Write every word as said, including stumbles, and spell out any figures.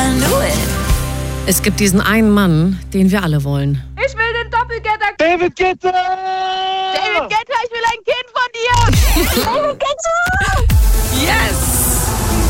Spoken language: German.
I knew it. Es gibt diesen einen Mann, den wir alle wollen. Ich will den Doppelgetter. David Guetta! David Guetta, ich